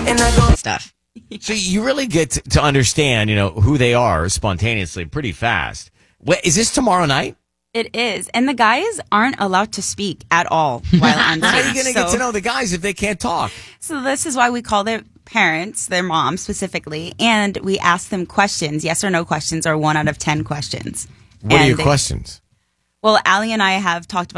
stuff. So you really get to understand, who they are spontaneously pretty fast. Wait, is this tomorrow night? It is. And the guys aren't allowed to speak at all while on stage. How are you going to get to know the guys if they can't talk? So this is why we call their parents, their moms specifically, and we ask them questions, yes or no questions, or 1 out of 10 questions. What are your questions? Well, Allie and I have talked about